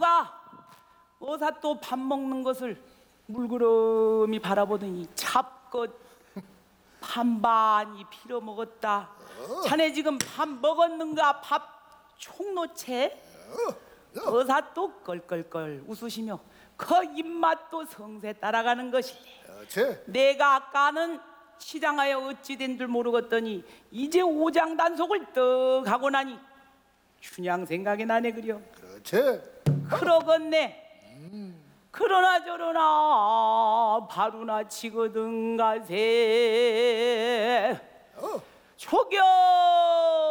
사또가 어사 또 밥 먹는 것을 물그러미 바라보더니 잡것 반반이 빌어 먹었다. 자네 지금 밥 먹었는가? 밥 총노채? 어사 또 껄껄껄 웃으시며 그 입맛도 성세 따라가는 것이네. 내가 아까는 시장하여 어찌 된 줄 모르겠더니 이제 오장 단속을 떡 하고 나니 춘향 생각이 나네. 그려. 그러겠네. 그러나 저러나 바루나 치거든 가세. 초경